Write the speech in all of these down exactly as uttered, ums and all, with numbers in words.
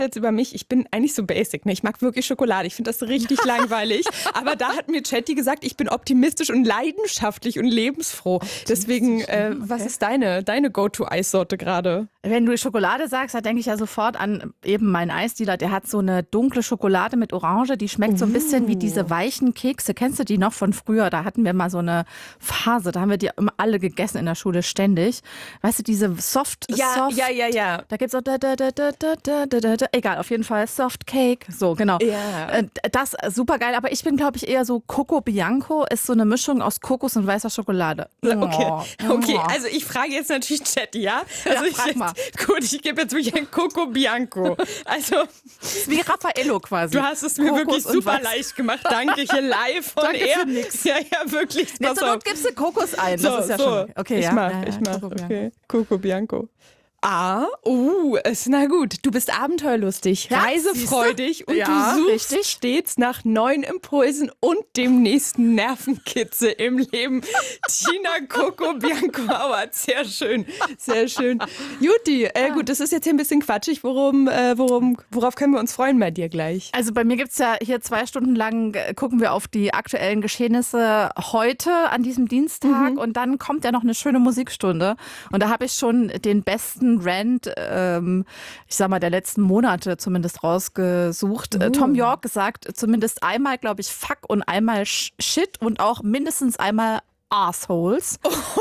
jetzt über mich, ich bin eigentlich so basic, ne? Ich mag wirklich Schokolade, ich finde das richtig langweilig, aber da hat mir Chatty gesagt, ich bin optimistisch und leidenschaftlich und lebensfroh. Deswegen, äh, was ist deine, deine Go-To-Eissorte gerade? Wenn du Schokolade sagst, da denke ich ja sofort an eben meinen Eisdealer, der hat so eine dunkle Schokolade mit Orange, die schmeckt so ein bisschen wie diese weichen Kekse. Kennst du die noch von früher? Da hatten wir mal so eine Phase, da haben wir die immer alle gegessen in der Schule ständig. Weißt du, diese Soft, Ja, Soft, ja, ja, ja. da gibt's auch da, da, da, da, da, da, da, da. Egal, auf jeden Fall Soft Cake. So, genau. Ja. Äh, Das super geil, aber ich bin, glaube ich, eher so Coco Bianco, ist so eine Mischung aus Kokos und weißer Schokolade. Okay, Oh. okay, also ich frage jetzt natürlich Chatty, ja? Also Ja, ich frag jetzt, mal. Gut, ich gebe jetzt wirklich ein Coco Bianco. Also Ist wie Raffaello quasi. du hast es mir Kokos wirklich und super was. leicht gemacht. Danke, hier live von Danke Air. für nix. Ja, ja, wirklich. Nee, Pass zur auf. Not gibst du Kokos ein. So, Das ist ja so. schon. Okay, ich ja. mach, ja, ja, ich mach. Coco Bianco. Okay, Coco Bianco. Ah, uh, ist na gut. Du bist abenteuerlustig, Ja, reisefreudig und Ja, du suchst richtig. stets nach neuen Impulsen und dem nächsten Nervenkitzel im Leben. Tina Coco Bianco Howard, sehr schön, sehr schön. Juti, äh, gut, das ist jetzt hier ein bisschen quatschig. Worum, äh, worum, worauf können wir uns freuen bei dir gleich? Also bei mir gibt es ja hier zwei Stunden lang, äh, gucken wir auf die aktuellen Geschehnisse heute an diesem Dienstag und dann kommt ja noch eine schöne Musikstunde und da habe ich schon den besten Rant, ähm, ich sag mal, der letzten Monate zumindest rausgesucht. Äh, Tom York gesagt, zumindest einmal, glaube ich, Fuck und einmal Sh- Shit und auch mindestens einmal Assholes.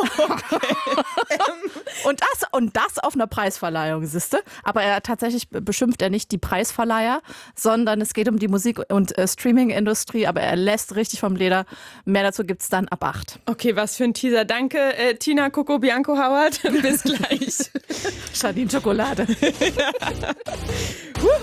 und, das, und das auf einer Preisverleihung, siehste. Aber er tatsächlich beschimpft er nicht die Preisverleiher, sondern es geht um die Musik- und äh, Streaming-Industrie, aber er lässt richtig vom Leder. Mehr dazu gibt's dann ab acht. Okay, was für ein Teaser. Danke, äh, Tina Coco Bianco Howard. Bis gleich. Jardin Schokolade. Huh.